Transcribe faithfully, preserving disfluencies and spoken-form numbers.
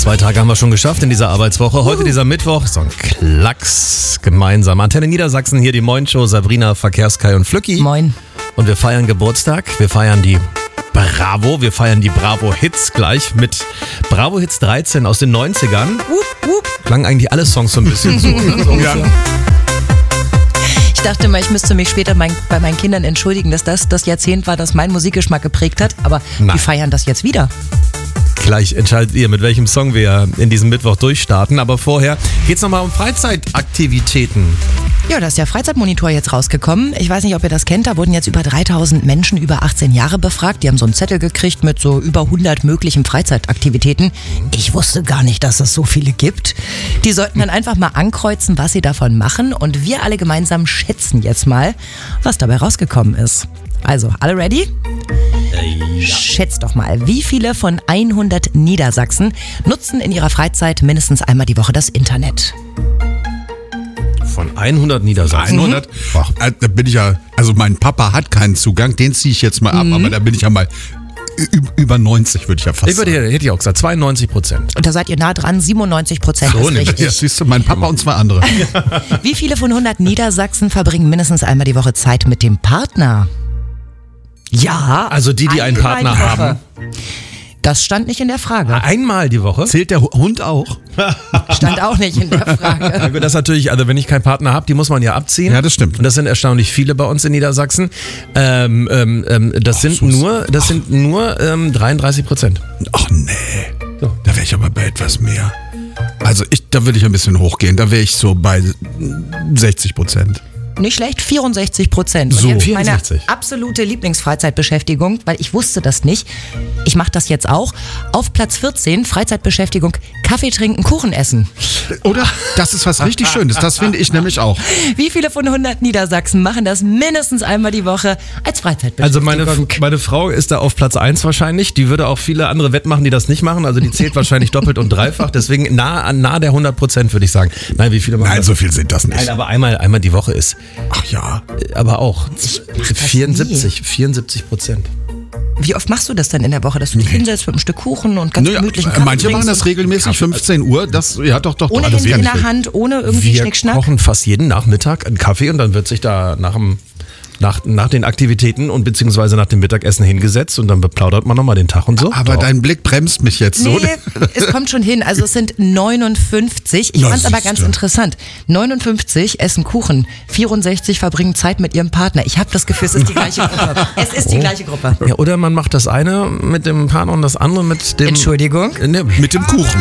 Zwei Tage haben wir schon geschafft in dieser Arbeitswoche. Heute dieser Mittwoch, so ein Klacks gemeinsam. Antenne Niedersachsen, hier die Moin-Show, Sabrina, Verkehrskai und Flücki. Moin. Und wir feiern Geburtstag, wir feiern die Bravo, wir feiern die Bravo-Hits gleich mit Bravo-Hits dreizehn aus den neunzigern. Wupp, wupp. Klangen eigentlich alle Songs so ein bisschen so. so ja. Ich dachte mal, ich müsste mich später mein, bei meinen Kindern entschuldigen, dass das das Jahrzehnt war, das meinen Musikgeschmack geprägt hat. Aber Nein. die feiern das jetzt wieder. Gleich entscheidet ihr, mit welchem Song wir in diesem Mittwoch durchstarten. Aber vorher geht's nochmal um Freizeitaktivitäten. Ja, da ist der Freizeitmonitor jetzt rausgekommen. Ich weiß nicht, ob ihr das kennt. Da wurden jetzt über dreitausend Menschen über achtzehn Jahre befragt. Die haben so einen Zettel gekriegt mit so über hundert möglichen Freizeitaktivitäten. Ich wusste gar nicht, dass es so viele gibt. Die sollten dann einfach mal ankreuzen, was sie davon machen. Und wir alle gemeinsam schätzen jetzt mal, was dabei rausgekommen ist. Also, alle ready? Äh, ja. Schätzt doch mal, wie viele von hundert Niedersachsen nutzen in ihrer Freizeit mindestens einmal die Woche das Internet? Von hundert Niedersachsen. hundert? Ach, da bin ich ja, also mein Papa hat keinen Zugang, den ziehe ich jetzt mal ab, mhm. aber da bin ich ja mal über neunzig, würde ich ja fast ich würde, sagen. Hätte ich auch gesagt, zweiundneunzig Prozent. Und da seid ihr nah dran, siebenundneunzig Prozent so, ist richtig. Ja, siehst du, mein Papa und zwei andere. Wie viele von hundert Niedersachsen verbringen mindestens einmal die Woche Zeit mit dem Partner? Ja, also die, die einen einmal Partner die Woche. haben. Das stand nicht in der Frage. Einmal die Woche? Zählt der Hund auch? Stand auch nicht in der Frage. Ja, gut, das ist natürlich, also wenn ich keinen Partner habe, die muss man ja abziehen. Ja, das stimmt. Und das sind erstaunlich viele bei uns in Niedersachsen. Ähm, ähm, das, Ach, sind so nur, das sind nur ähm, dreiunddreißig Prozent. Ach nee, So. da wäre ich aber bei etwas mehr. Also ich, da würde ich ein bisschen hochgehen, da wäre ich so bei sechzig Prozent. Nicht schlecht, vierundsechzig Prozent. So, Und jetzt vierundsechzig. meine absolute Lieblingsfreizeitbeschäftigung, weil ich wusste das nicht. Ich mache das jetzt auch. Auf Platz vierzehn, Freizeitbeschäftigung, Kaffee trinken, Kuchen essen. Oder? Das ist was richtig Schönes, das finde ich nämlich auch. Wie viele von hundert Niedersachsen machen das mindestens einmal die Woche als Freizeitbeschäftigung? Also meine, meine Frau ist da auf Platz eins wahrscheinlich. Die würde auch viele andere wettmachen, die das nicht machen. Also die zählt wahrscheinlich doppelt und dreifach. Deswegen nah an nah der hundert Prozent würde ich sagen. Nein, wie viele machen Nein, das? so viel sind das nicht. Nein, aber einmal, einmal die Woche ist. Ach ja. Aber auch mach das vierundsiebzig, vierundsiebzig Prozent. Wie oft machst du das denn in der Woche, dass du dich hinsetzt mit einem Stück Kuchen und ganz Naja, gemütlichen Kaffee manche machen trinkst das regelmäßig, fünfzehn Uhr, das, ja doch, doch. ohne doch, das Handy wäre in nicht der schlecht. Hand, ohne irgendwie Wir Schnickschnack? kochen fast jeden Nachmittag einen Kaffee und dann wird sich da nach dem Nach, nach den Aktivitäten und beziehungsweise nach dem Mittagessen hingesetzt und dann beplaudert man nochmal den Tag und so. Aber Doch. dein Blick bremst mich jetzt so. Nee, es kommt schon hin. Also es sind neunundfünfzig. Ich Na, fand's aber siehste. ganz interessant. neunundfünfzig essen Kuchen, vierundsechzig verbringen Zeit mit ihrem Partner. Ich habe das Gefühl, es ist die gleiche Gruppe. Es ist die gleiche Gruppe. Ja, oder man macht das eine mit dem Partner und das andere mit dem... Entschuldigung? Ne, Mit dem Kuchen.